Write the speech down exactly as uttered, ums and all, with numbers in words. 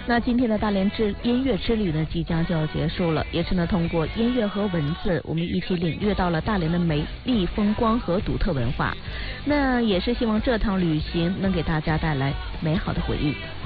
那今天的大连之音乐之旅呢，即将就要结束了，也是呢通过音乐和文字，我们一起领略到了大连的美丽风光和独特文化。那也是希望这趟旅行能给大家带来美好的回忆。